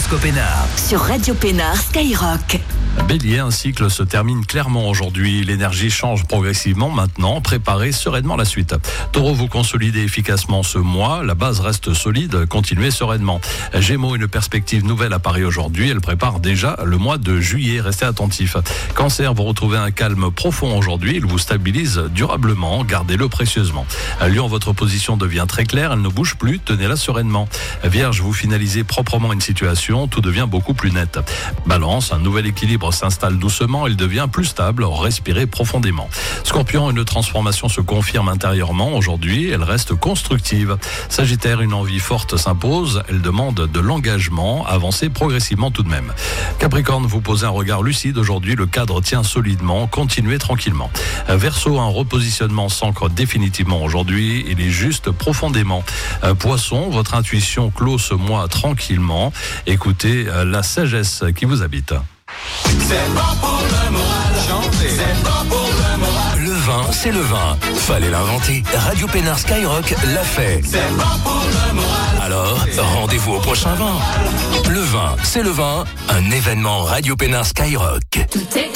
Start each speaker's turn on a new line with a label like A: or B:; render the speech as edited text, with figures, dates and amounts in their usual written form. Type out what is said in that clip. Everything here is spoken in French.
A: l'horoscope Pénard.
B: Sur Radio Pénard Skyrock.
C: Bélier, un cycle se termine clairement aujourd'hui. L'énergie change progressivement maintenant. Préparez sereinement la suite. Taureau, vous consolidez efficacement ce mois. La base reste solide. Continuez sereinement. Gémeaux, une perspective nouvelle apparaît aujourd'hui. Elle prépare déjà le mois de juillet. Restez attentifs. Cancer, vous retrouvez un calme profond aujourd'hui. Il vous stabilise durablement. Gardez-le précieusement. Lion, votre position devient très claire. Elle ne bouge plus. Tenez-la sereinement. Vierge, vous finalisez proprement une situation. Tout devient beaucoup plus net. Balance, un nouvel équilibre s'installe doucement, il devient plus stable, respirez profondément. Scorpion, une transformation se confirme intérieurement aujourd'hui, elle reste constructive. Sagittaire, une envie forte s'impose, elle demande de l'engagement, avancez progressivement tout de même. Capricorne, vous posez un regard lucide aujourd'hui, le cadre tient solidement, continuez tranquillement. Verseau, un repositionnement s'ancre définitivement aujourd'hui, il est juste profondément. Poisson, votre intuition clôt ce mois tranquillement, écoutez la sagesse qui vous habite.
A: C'est bon pour le moral. Chantez. C'est bon pour le moral.
D: Le vin, c'est le vin. Fallait l'inventer. Radio Pénard Skyrock l'a fait.
A: C'est bon pour le moral.
D: Alors, rendez-vous au prochain vin. Le vin, c'est le vin. Un événement Radio Pénard Skyrock.
B: Tout est